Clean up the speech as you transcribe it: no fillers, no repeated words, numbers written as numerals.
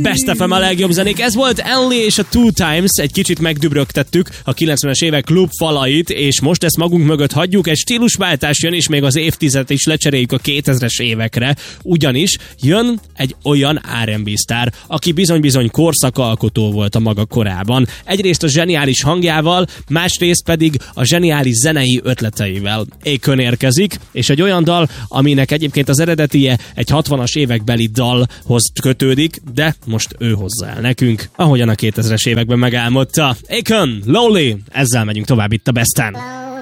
Best FM a legjobb zenék. Ez volt Enli és a Two Times. Egy kicsit megdübrögtettük a 90-es évek klub falait, és most ezt magunk mögött hagyjuk. Egy stílusváltás jön, és még az évtizedet is lecseréljük a 2000-es évekre. Ugyanis jön egy olyan R&B sztár, aki bizony-bizony korszakalkotó volt a maga korában. Egyrészt a zseniális hangjával, másrészt pedig a zseniális zenei ötleteivel. Akon érkezik, és egy olyan dal, aminek egyébként az eredetie egy 60-as évekbeli dalhoz kötődik, de most ő hozzá el nekünk, ahogyan a 2000-es években megálmodta. Akon, Lonely, ezzel megyünk tovább itt a Besten.